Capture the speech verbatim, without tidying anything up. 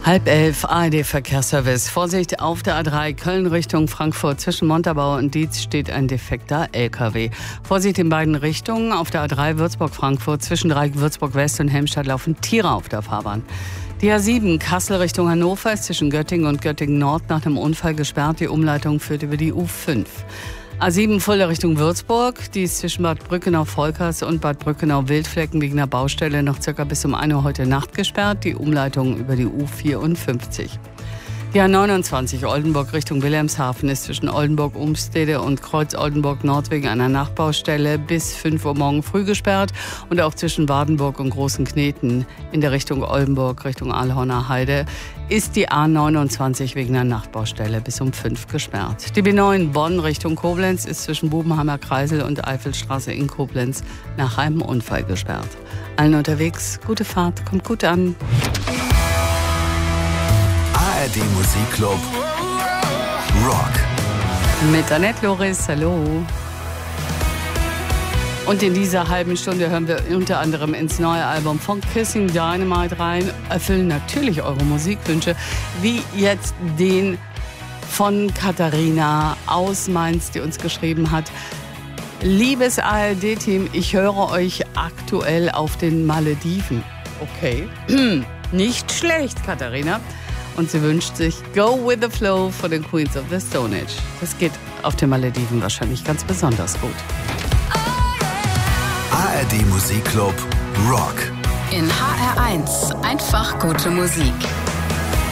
Halb elf, A R D-Verkehrsservice. Vorsicht auf der A drei Köln Richtung Frankfurt. Zwischen Montabaur und Dietz steht ein defekter L K W. Vorsicht in beiden Richtungen. Auf der A drei Würzburg-Frankfurt. Zwischen Dreieck Würzburg-West und Helmstadt laufen Tiere auf der Fahrbahn. Die A sieben Kassel Richtung Hannover ist zwischen Göttingen und Göttingen-Nord nach einem Unfall gesperrt. Die Umleitung führt über die U fünf. A sieben Fulda Richtung Würzburg, die ist zwischen Bad Brückenau-Volkers und Bad Brückenau-Wildflecken wegen einer Baustelle noch circa bis um ein Uhr heute Nacht gesperrt, die Umleitung über die U vierundfünfzig. Die A neunundzwanzig Oldenburg Richtung Wilhelmshaven ist zwischen Oldenburg-Umstede und Kreuz-Oldenburg-Nord wegen einer Nachbaustelle bis fünf Uhr morgen früh gesperrt und auch zwischen Wardenburg und Großen Kneten in der Richtung Oldenburg Richtung Aalhorner Heide ist die A neunundzwanzig wegen einer Nachbaustelle bis um fünf gesperrt. Die B neun Bonn Richtung Koblenz ist zwischen Bubenheimer Kreisel und Eifelstraße in Koblenz nach einem Unfall gesperrt. Allen unterwegs, gute Fahrt, kommt gut an. A R D Musikclub Rock. Mit Annette Loris, hallo. Und in dieser halben Stunde hören wir unter anderem ins neue Album von Kissing Dynamite rein, erfüllen natürlich eure Musikwünsche, wie jetzt den von Katharina aus Mainz, die uns geschrieben hat: Liebes A R D-Team, ich höre euch aktuell auf den Malediven. Okay, nicht schlecht, Katharina. Und sie wünscht sich Go With The Flow von den Queens of the Stone Age. Das geht auf den Malediven wahrscheinlich ganz besonders gut. A R D Musikclub Rock. In H R eins einfach gute Musik.